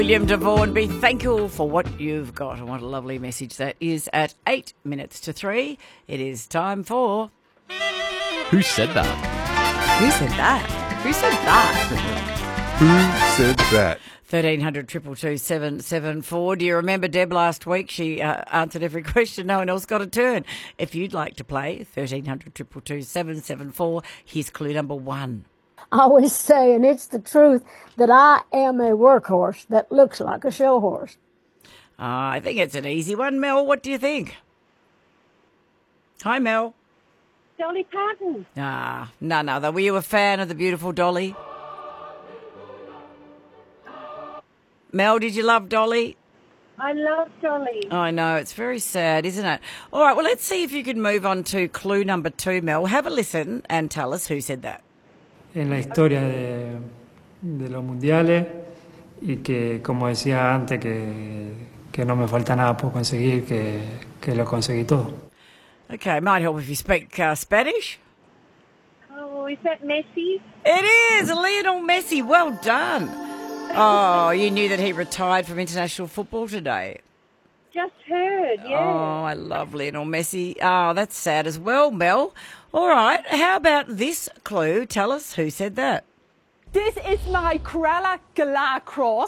William Devaugn, be thankful for what you've got. And what a lovely message that is at 8 minutes to 3. It is time for... Who said that? Who said that? Who said that? Who said that? 1300 222 774. Do you remember Deb last week? She answered every question. No one else got a turn. If you'd like to play, 1300 222 774. Here's clue number 1. I always say, and it's the truth, that I am a workhorse that looks like a show horse. I think it's an easy one. Mel, what do you think? Hi, Mel. Dolly Parton. None other. Were you a fan of the beautiful Dolly? Mel, did you love Dolly? I love Dolly. I know, it's very sad, isn't it? All right, well, let's see if you can move on to clue number 2, Mel. Have a listen and tell us who said that. En la historia de los mundiales y que, como decía antes, que no me falta nada por conseguir, que lo conseguí todo. Okay, might help if you speak Spanish. Oh, is that Messi? It is, Lionel Messi. Well done. Oh, you knew that he retired from international football today. Just heard, yeah. Oh, I love Lionel Messi. Oh, that's sad as well, Mel. All right, how about this clue? Tell us who said that. This is my Cruella Cross.